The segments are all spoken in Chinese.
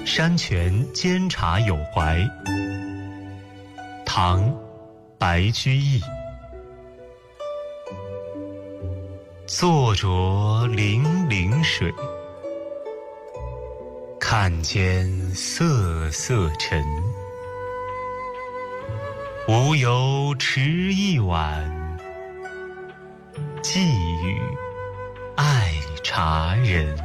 山泉煎茶有怀，唐·白居易。坐着泠泠水，看间瑟瑟尘。无由持一碗，寄与爱茶人。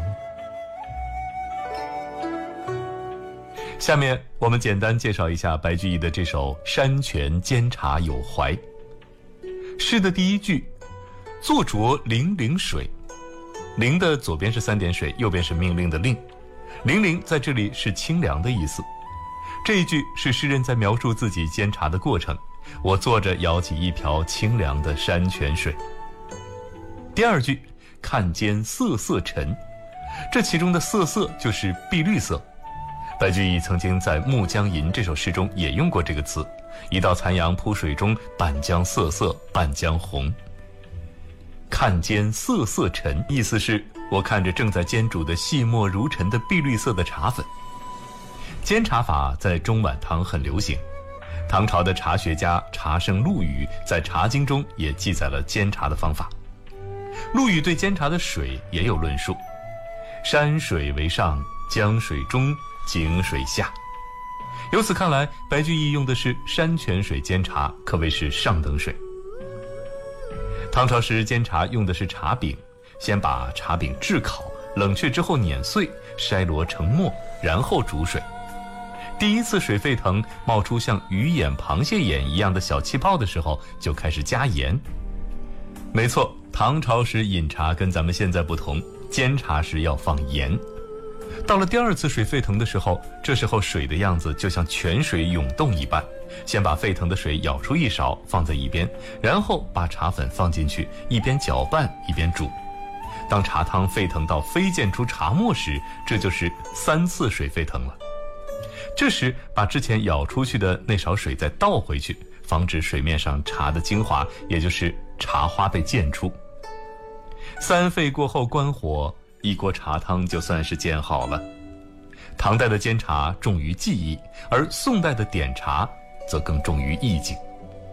下面我们简单介绍一下白居易的这首《山泉煎茶有怀》。诗的第一句，坐着泠泠水，泠的左边是三点水，右边是命令的令，泠泠在这里是清凉的意思。这一句是诗人在描述自己煎茶的过程，我坐着舀起一瓢清凉的山泉水。第二句，看间瑟瑟尘，这其中的瑟瑟就是碧绿色。白居易曾经在《暮江吟》这首诗中也用过这个词，一道残阳铺水中，半江瑟瑟半江红。看间瑟瑟尘，意思是我看着正在煎煮的细末如尘的碧绿色的茶粉。煎茶法在中晚唐很流行，唐朝的茶学家茶圣陆羽在《茶经》中也记载了煎茶的方法。陆羽对煎茶的水也有论述，山水为上，江水中，井水下。由此看来，白居易用的是山泉水煎茶，可谓是上等水。唐朝时煎茶用的是茶饼，先把茶饼炙烤，冷却之后碾碎，筛罗成沫，然后煮水。第一次水沸腾，冒出像鱼眼、螃蟹眼一样的小气泡的时候，就开始加盐。没错，唐朝时饮茶跟咱们现在不同，煎茶时要放盐。到了第二次水沸腾的时候，这时候水的样子就像泉水涌动一般，先把沸腾的水舀出一勺放在一边，然后把茶粉放进去，一边搅拌一边煮。当茶汤沸腾到飞溅出茶沫时，这就是3次水沸腾了。这时把之前舀出去的那勺水再倒回去，防止水面上茶的精华，也就是茶花被溅出。3沸过后关火，一锅茶汤就算是煎好了。唐代的煎茶重于技艺，而宋代的点茶则更重于意境。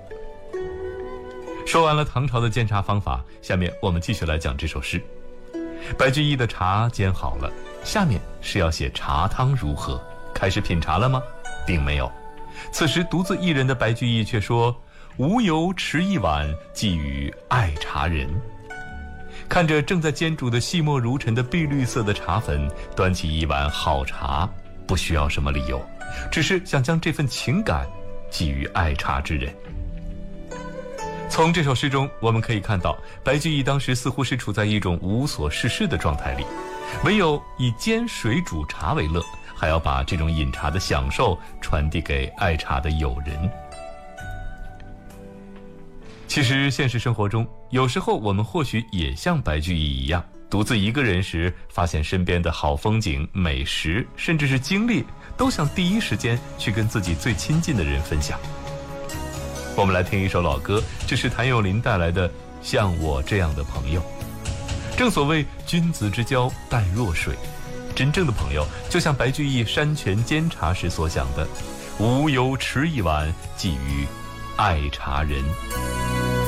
说完了唐朝的煎茶方法，下面我们继续来讲这首诗。白居易的茶煎好了，下面是要写茶汤如何。开始品茶了吗？并没有。此时独自一人的白居易却说，无由持一碗，寄与爱茶人。看着正在煎煮的细末如尘的碧绿色的茶粉，端起一碗好茶，不需要什么理由，只是想将这份情感寄予爱茶之人。从这首诗中我们可以看到，白居易当时似乎是处在一种无所事事的状态里，唯有以煎水煮茶为乐，还要把这种饮茶的享受传递给爱茶的友人。其实现实生活中，有时候我们或许也像白居易一样，独自一个人时，发现身边的好风景、美食，甚至是经历，都想第一时间去跟自己最亲近的人分享。我们来听一首老歌，这是谭咏麟带来的《像我这样的朋友》。正所谓君子之交淡若水，真正的朋友就像白居易山泉煎茶时所想的，无由持一碗，寄予爱茶人。